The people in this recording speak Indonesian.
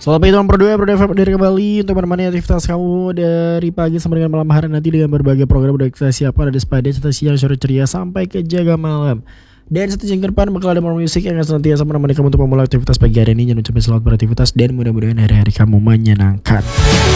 Selamat pagi teman berdua dari kembali untuk menemani aktivitas kamu dari pagi sampai dengan malam hari nanti dengan berbagai program udah kita siapkan ada pada serta siang sore ceria sampai ke jaga malam. Dan satu jam ke depan bakal ada more music yang akan senantiasa menemani kamu untuk memulai aktivitas pagi hari ini. Jangan lupa selamat beraktivitas dan mudah-mudahan hari-hari kamu menyenangkan.